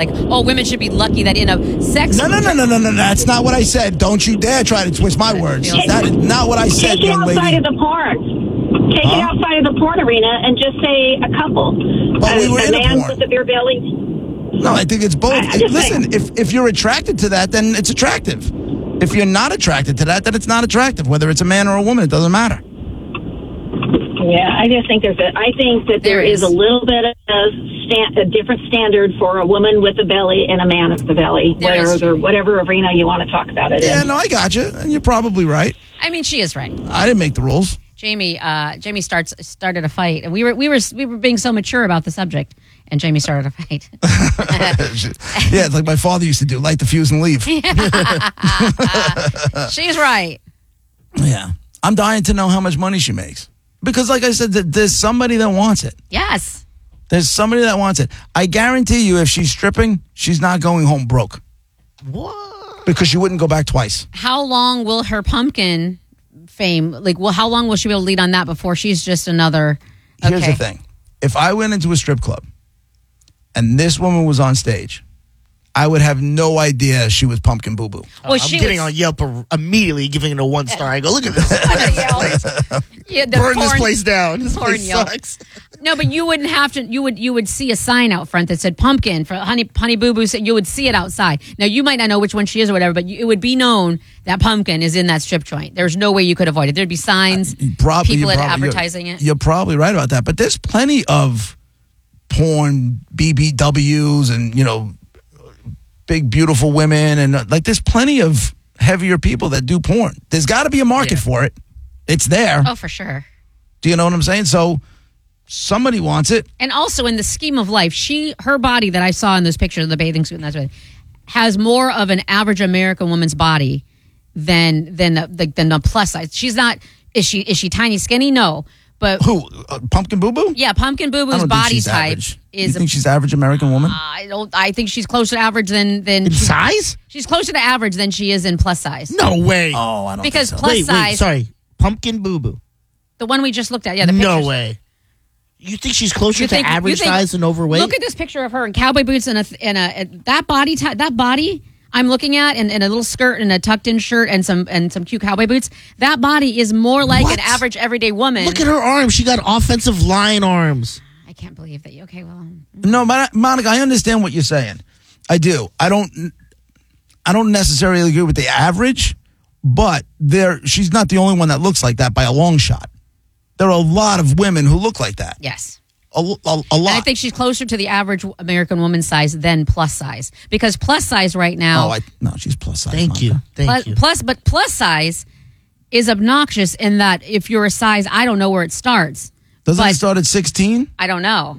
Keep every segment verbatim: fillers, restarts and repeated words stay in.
Like, oh, women should be lucky that in a sex. No, no, no, no, no, no. That's not what I said. Don't you dare try to twist my words. feels- That is not what I said, Take it young outside lady. of the porn. Take Huh? it outside of the porn arena and just say a couple. But we a, were a in a man porn. with a beer belly. No, I think it's both. I- I'm just Listen, saying. if if you're attracted to that, then it's attractive. If you're not attracted to that, then it's not attractive. Whether it's a man or a woman, it doesn't matter. Yeah, I just think there's a. I think that there, There is. is. a little bit of stand, a different standard for a woman with a belly and a man with a belly, There is. whether whatever arena you want to talk about it Yeah, in. no, I got you, and you're probably right. I mean, she is right. I didn't make the rules. Jamie, uh, Jamie starts started a fight, and we were we were we were being so mature about the subject, and Jamie started a fight. Yeah, it's like my father used to do: light the fuse and leave. She's right. Yeah, I'm dying to know how much money she makes because, like I said, th- there's somebody that wants it. Yes. There's somebody that wants it. I guarantee you, if she's stripping, she's not going home broke What? because she wouldn't go back twice. How long will her pumpkin fame? Like, well, how long will she be able to lead on that before she's just another? Okay. Here's the thing: if I went into a strip club and this woman was on stage, I would have no idea she was Pumpkin Boo Boo. Well, I'm she getting was, on Yelp ar- immediately, giving it a one star. I go, look at this. yeah, the Burn this porn- place down. This porn place Yelp. sucks. No, but you wouldn't have to. You would you would see a sign out front that said pumpkin for honey honey boo boo. You would see it outside. Now you might not know which one she is or whatever, but you, it would be known that pumpkin is in that strip joint. There's no way you could avoid it. There'd be signs, Probably, people you're that probably- advertising you're, it. You're probably right about that. But there's plenty of porn B B Ws and, you know, big, beautiful women. And uh, like there's plenty of heavier people that do porn. There's got to be a market Yeah. for it. It's there. Oh, for sure. Do you know what I'm saying? So somebody wants it. And also in the scheme of life, she her body that I saw in those pictures of the bathing suit and that's what has more of an average American woman's body than than the, the, than the plus size. She's not. Is she is she tiny skinny? No, but Who? Uh, Pumpkin Boo Boo? yeah, Pumpkin Boo I Boo's don't think body she's type average. You is. think she's average American woman? I don't. I think she's closer to average than than In she- size? she's closer to average than she is in plus size. No way. oh, I don't because think so. plus wait, wait, size, sorry. Pumpkin Boo Boo. the one we just looked at, yeah, the No pictures. way. You think she's closer You to think- you average think- size and overweight? Look at this picture of her in cowboy boots and a and a that body type, that body I'm looking at, and, and a little skirt and a tucked in shirt and some and some cute cowboy boots. That body is more like What? an average everyday woman. Look at her arms. She got offensive line arms. I can't believe that. You okay? Well, No, but Monica, I understand what you're saying. I do. I don't. I don't necessarily agree with the average, but there. She's not the only one that looks like that by a long shot. There are a lot of women who look like that. yes. A, a, a lot. And I think she's closer to the average American woman size than plus size because plus size right now. Oh, I, no, she's plus size. Thank you. Monica. Thank plus, you. plus, but plus size is obnoxious in that if you're a size, I don't know where it starts. Doesn't but- it start at sixteen? I don't know,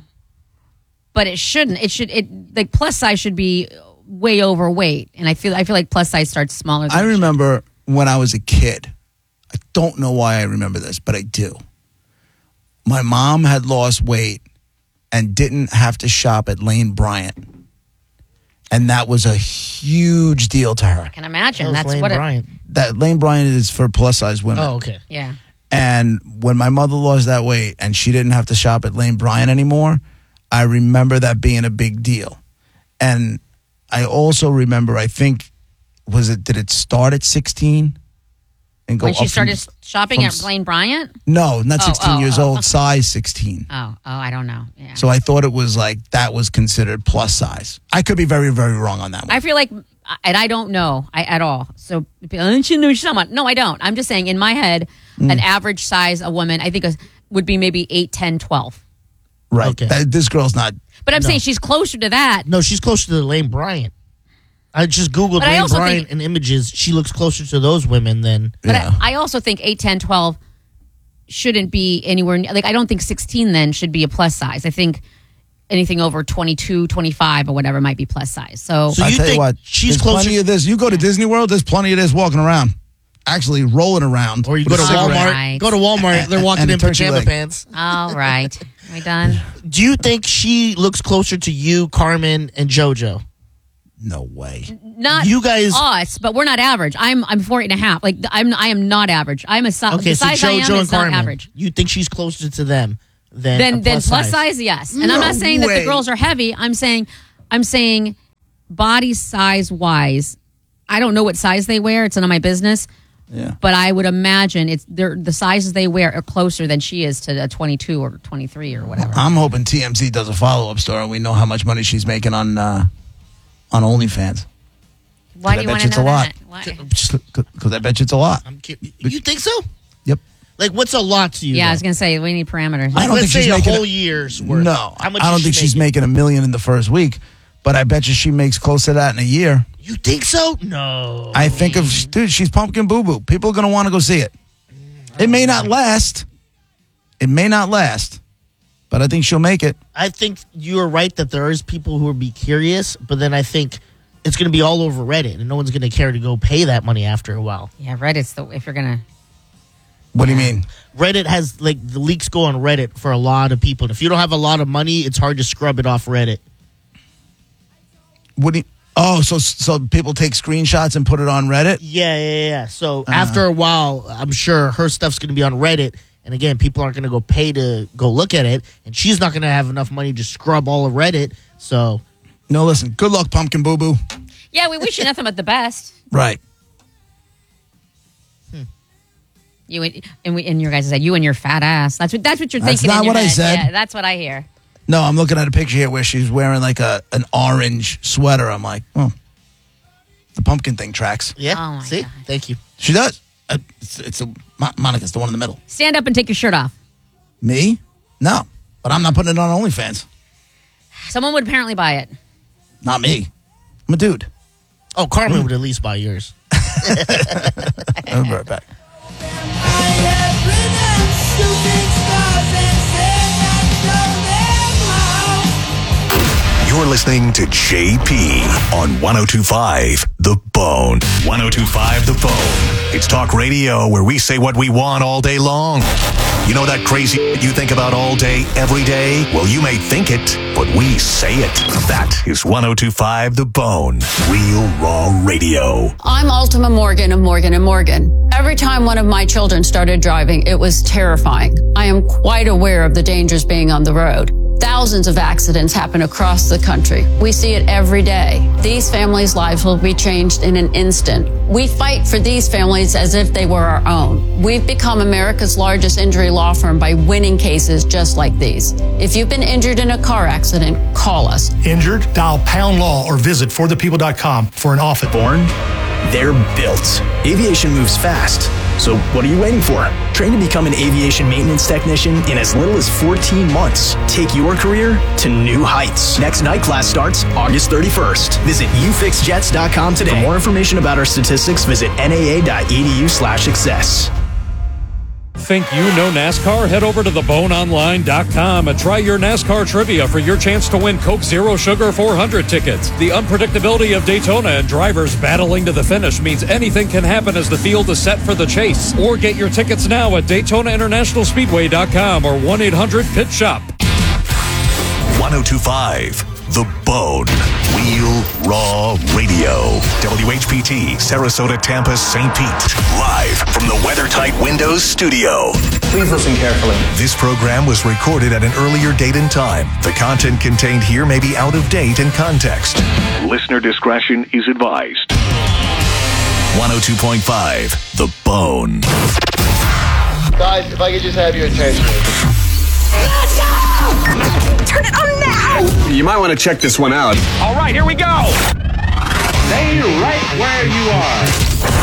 but it shouldn't. It should. It like plus size should be way overweight, and I feel I feel like plus size starts smaller. Than I it should. remember when I was a kid. I don't know why I remember this, but I do. My mom had lost weight and didn't have to shop at Lane Bryant. And that was a huge deal to her. I can imagine. That was That's Lane what. It, Bryant. That Lane Bryant is for plus size women. Oh, okay. yeah. And when my mother lost that weight and she didn't have to shop at Lane Bryant anymore, I remember that being a big deal. And I also remember, I think, was it, did it start at sixteen? And go When she up started from- shopping from at s- Blaine Bryant. No, not Oh, sixteen oh, years oh. old, size sixteen. Oh, oh, I don't know. Yeah. So I thought it was like, that was considered plus size. I could be very, very wrong on that one. I feel like, and I don't know I, at all. So, I should know someone. No, I don't. I'm just saying, in my head, Mm. an average size a woman, I think, is, would be maybe eight, ten, twelve. right. Okay. That- this girl's not. But I'm saying she's closer to that. No, she's closer to Lane Bryant. I just Googled But I Lane also Bryant think- and images. She looks closer to those women than. But Yeah. I, I also think eight, ten, twelve shouldn't be anywhere. near- Like, I don't think sixteen then should be a plus size. I think anything over twenty-two, twenty-five or whatever might be plus size. So, So I you tell you think what, she's there's closer- plenty of this. You go to Disney World, there's plenty of this walking around. Actually rolling around. Or you with go to a cigarette. Walmart. Right. Go to Walmart. They're walking And it in turns your pajama leg. pants. all right. Are we done? Do you think she looks closer to you, Carmen, and JoJo? No way. Not You guys- us, but we're not average. I'm I'm four and a half. Like I'm I am not average. I'm a si- Okay, the so size I am JoJo is and not Carmen. average. You think she's closer to them than Then a then plus plus size? size, yes. And I'm No not saying that way. the girls are heavy. I'm saying I'm saying body size wise, I don't know what size they wear. It's none of my business. Yeah. But I would imagine it's the sizes they wear are closer than she is to a twenty-two or twenty-three or whatever. I'm hoping T M Z does a follow-up story and we know how much money she's making on uh, on OnlyFans. Why do you want to know that? Why? Because I bet you it's a lot. I'm ki- you think so? Yep. Like, what's a lot to you? Yeah, though? I was going to say, we need parameters. I don't Let's think she's say a making whole a- year's worth. No, How much I don't is think she she's making a million in the first week, but I bet you she makes close to that in a year. You think so? No. I think of, dude, she's Pumpkin Boo Boo. People are going to want to go see it. It may not last. It may not last, but I think she'll make it. I think you're right that there is people who will be curious, but then I think it's going to be all over Reddit, and no one's going to care to go pay that money after a while. Yeah, Reddit's the, if you're going to. What do you mean? Reddit has, like, the leaks go on Reddit for a lot of people. And if you don't have a lot of money, it's hard to scrub it off Reddit. What do you, oh, so so people take screenshots and put it on Reddit? Yeah, yeah, yeah. So Uh-huh. after a while, I'm sure her stuff's going to be on Reddit. And again, people aren't going to go pay to go look at it. And she's not going to have enough money to scrub all of Reddit. So. No, listen. Good luck, Pumpkin Boo Boo. Yeah, we wish you nothing but the best. Right. You and, and, we, and your guys said, you and your fat ass. That's what that's what you're That's thinking. not in your what I head. said. Yeah, that's what I hear. No, I'm looking at a picture here where she's wearing like a an orange sweater. I'm like, oh, the pumpkin thing tracks. Yeah. Oh, my See? God. Thank you. She does. Uh, it's, it's a Mo- Monica's the one in the middle. Stand up and take your shirt off. Me? No, but I'm not putting it on OnlyFans. Someone would apparently buy it. Not me. I'm a dude. Oh, Carmen would at least buy yours. I'll be right back. You're listening to J P on one oh two point five The Bone. one oh two point five The Bone. It's talk radio where we say what we want all day long. You know that crazy you think about all day, every day? Well, you may think it, but we say it. That is one oh two point five The Bone. Real raw radio. I'm Ultima Morgan of Morgan and Morgan. Every time one of my children started driving, it was terrifying. I am quite aware of the dangers being on the road. Thousands of accidents happen across the country. We see it every day. These families' lives will be changed in an instant. We fight for these families as if they were our own. We've become America's largest injury law firm by winning cases just like these. If you've been injured in a car accident, call us. Injured? Dial pound law or visit for the people dot com for an office. Born? They're built. Aviation moves fast. So what are you waiting for? Train to become an aviation maintenance technician in as little as fourteen months. Take your career to new heights. Next night class starts August thirty-first. Visit u fix jets dot com today. For more information about our statistics, visit n a a dot e d u slash success. Think you know NASCAR? Head over to the bone online dot com and try your NASCAR trivia for your chance to win Coke Zero Sugar four hundred tickets. The unpredictability of Daytona and drivers battling to the finish means anything can happen as the field is set for the chase. Or get your tickets now at Daytona International Speedway dot com or one eight hundred pit shop. one oh two point five The Bone. Real raw radio. W H P T, Sarasota, Tampa, Saint Pete. Live from the WeatherTight Windows studio. Please listen carefully. This program was recorded at an earlier date and time. The content contained here may be out of date in context. Listener discretion is advised. one oh two point five The Bone. Guys, if I could just have your attention. Turn it on now! You might want to check this one out. All right, here we go. Stay right where you are.